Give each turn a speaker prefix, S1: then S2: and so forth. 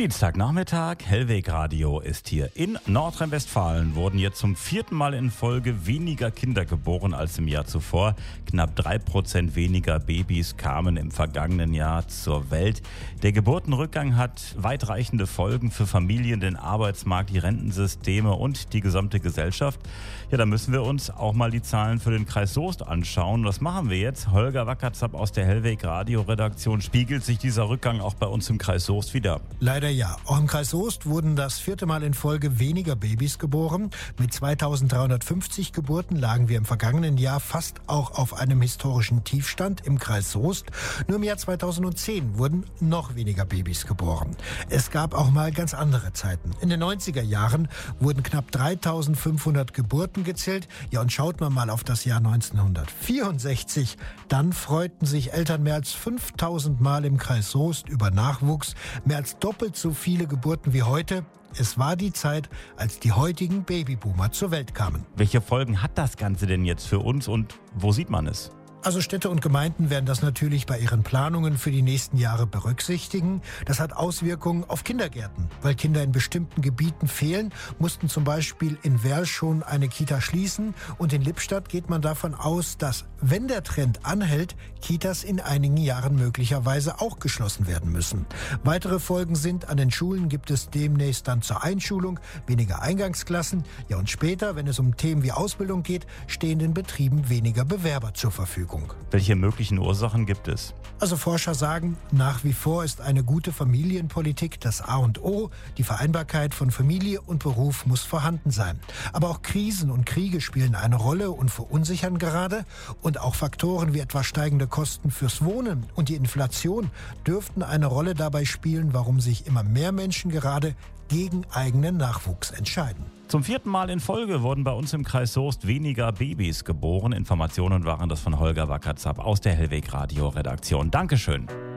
S1: Dienstagnachmittag, Hellweg Radio ist hier. In Nordrhein-Westfalen wurden jetzt zum 4. Mal in Folge weniger Kinder geboren als im Jahr zuvor. Knapp 3% weniger Babys kamen im vergangenen Jahr zur Welt. Der Geburtenrückgang hat weitreichende Folgen für Familien, den Arbeitsmarkt, die Rentensysteme und die gesamte Gesellschaft. Ja, da müssen wir uns auch mal die Zahlen für den Kreis Soest anschauen. Das machen wir jetzt. Holger Wackerzapp aus der Hellweg Radio Redaktion. Spiegelt sich dieser Rückgang auch bei uns im Kreis Soest wieder?
S2: Leider ja. Auch im Kreis Soest wurden das 4. Mal in Folge weniger Babys geboren. Mit 2350 Geburten lagen wir im vergangenen Jahr fast auch auf einem historischen Tiefstand im Kreis Soest. Nur im Jahr 2010 wurden noch weniger Babys geboren. Es gab auch mal ganz andere Zeiten. In den 90er Jahren wurden knapp 3500 Geburten gezählt. Ja, und schaut man mal auf das Jahr 1964, dann freuten sich Eltern mehr als 5000 Mal im Kreis Soest über Nachwuchs. Mehr als doppelt so viele Geburten wie heute. Es war die Zeit, als die heutigen Babyboomer zur Welt kamen.
S1: Welche Folgen hat das Ganze denn jetzt für uns und wo sieht man es?
S2: Also Städte und Gemeinden werden das natürlich bei ihren Planungen für die nächsten Jahre berücksichtigen. Das hat Auswirkungen auf Kindergärten. Weil Kinder in bestimmten Gebieten fehlen, mussten zum Beispiel in Werl schon eine Kita schließen. Und in Lippstadt geht man davon aus, dass, wenn der Trend anhält, Kitas in einigen Jahren möglicherweise auch geschlossen werden müssen. Weitere Folgen sind, an den Schulen gibt es demnächst dann zur Einschulung weniger Eingangsklassen. Ja, und später, wenn es um Themen wie Ausbildung geht, stehen den Betrieben weniger Bewerber zur Verfügung.
S1: Welche möglichen Ursachen gibt es?
S2: Also Forscher sagen, nach wie vor ist eine gute Familienpolitik das A und O. Die Vereinbarkeit von Familie und Beruf muss vorhanden sein. Aber auch Krisen und Kriege spielen eine Rolle und verunsichern gerade. Und auch Faktoren wie etwa steigende Kosten fürs Wohnen und die Inflation dürften eine Rolle dabei spielen, warum sich immer mehr Menschen gerade gegen eigenen Nachwuchs entscheiden.
S1: Zum 4. Mal in Folge wurden bei uns im Kreis Soest weniger Babys geboren. Informationen waren das von Holger Wackerzapp aus der Hellweg Radio Redaktion. Dankeschön.